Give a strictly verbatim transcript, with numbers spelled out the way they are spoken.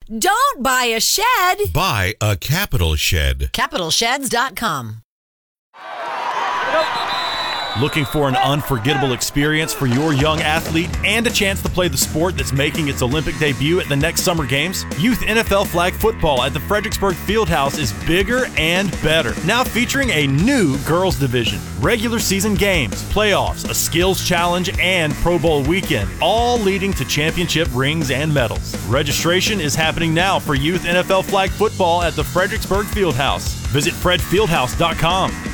Don't buy a shed. Buy a Capital Shed. capital sheds dot com. Looking for an unforgettable experience for your young athlete and a chance to play the sport that's making its Olympic debut at the next Summer Games? Youth N F L Flag Football at the Fredericksburg Fieldhouse is bigger and better. Now featuring a new girls division, regular season games, playoffs, a skills challenge, and Pro Bowl weekend, all leading to championship rings and medals. Registration is happening now for Youth N F L Flag Football at the Fredericksburg Fieldhouse. Visit fred fieldhouse dot com.